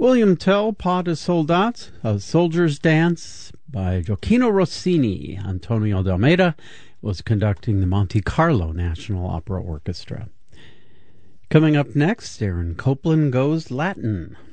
William Tell, Pas de Soldats, A Soldier's Dance by Gioacchino Rossini. Antonio de Almeida was conducting the Monte Carlo National Opera Orchestra. Coming up next, Aaron Copland Goes Latin.